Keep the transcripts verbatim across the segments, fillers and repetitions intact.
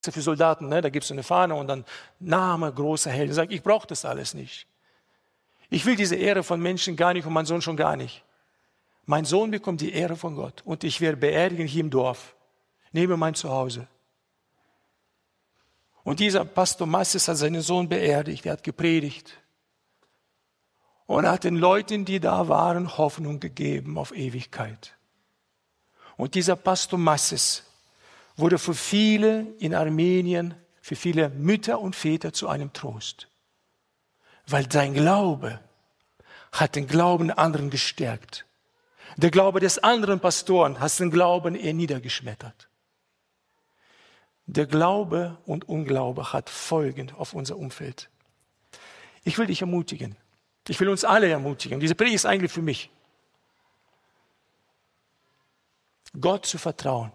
für Soldaten, ne? Da gibt es eine Fahne und dann Name, großer Held. Ich sage, ich brauche das alles nicht. Ich will diese Ehre von Menschen gar nicht und mein Sohn schon gar nicht. Mein Sohn bekommt die Ehre von Gott und ich werde beerdigen hier im Dorf, neben mein Zuhause. Und dieser Pastor Massis hat seinen Sohn beerdigt, er hat gepredigt und hat den Leuten, die da waren, Hoffnung gegeben auf Ewigkeit. Und dieser Pastor Massis wurde für viele in Armenien, für viele Mütter und Väter zu einem Trost. Weil sein Glaube hat den Glauben der anderen gestärkt. Der Glaube des anderen Pastoren hat den Glauben eher niedergeschmettert. Der Glaube und Unglaube hat Folgen auf unser Umfeld. Ich will dich ermutigen. Ich will uns alle ermutigen. Diese Predigt ist eigentlich für mich. Gott zu vertrauen.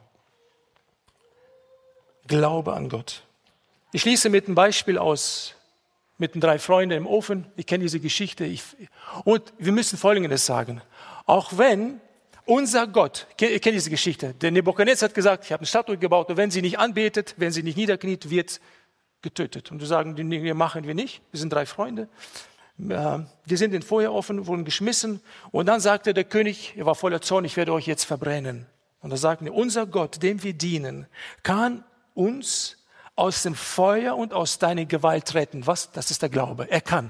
Glaube an Gott. Ich schließe mit einem Beispiel aus, mit den drei Freunden im Ofen. Ich kenne diese Geschichte. Ich, und wir müssen Folgendes sagen. Auch wenn unser Gott, ihr kennt diese Geschichte, der Nebukadnezar hat gesagt, ich habe eine Statue gebaut und wenn sie nicht anbetet, wenn sie nicht niederkniet, wird getötet. Und wir sagen, wir machen wir nicht. Wir sind drei Freunde. Die sind in den Feuerofen, wurden geschmissen. Und dann sagte der König, er war voller Zorn, ich werde euch jetzt verbrennen. Und da sagten wir, unser Gott, dem wir dienen, kann uns aus dem Feuer und aus deiner Gewalt retten. Was? Das ist der Glaube. Er kann.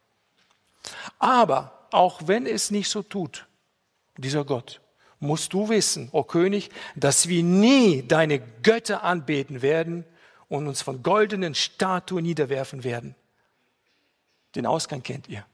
Aber auch wenn es nicht so tut, dieser Gott, musst du wissen, o König, dass wir nie deine Götter anbeten werden und uns von goldenen Statuen niederwerfen werden. Den Ausgang kennt ihr.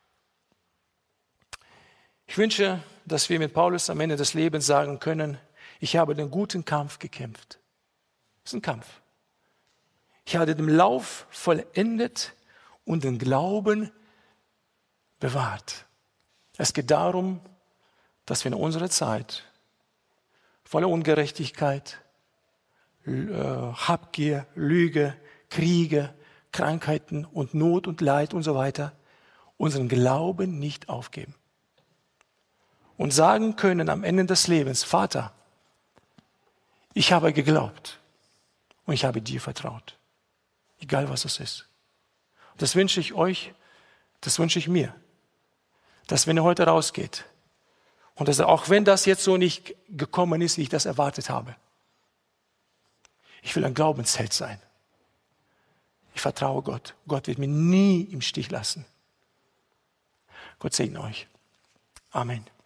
Ich wünsche, dass wir mit Paulus am Ende des Lebens sagen können, ich habe den guten Kampf gekämpft. Das ist ein Kampf. Ich habe den Lauf vollendet und den Glauben bewahrt. Es geht darum, dass wir in unserer Zeit voller Ungerechtigkeit, Habgier, Lüge, Kriege, Krankheiten und Not und Leid und so weiter unseren Glauben nicht aufgeben. Und sagen können am Ende des Lebens, Vater, ich habe geglaubt und ich habe dir vertraut. Egal was es ist. Das wünsche ich euch, das wünsche ich mir. Dass wenn ihr heute rausgeht und dass auch wenn das jetzt so nicht gekommen ist, wie ich das erwartet habe, ich will ein Glaubensheld sein. Ich vertraue Gott. Gott wird mich nie im Stich lassen. Gott segne euch. Amen.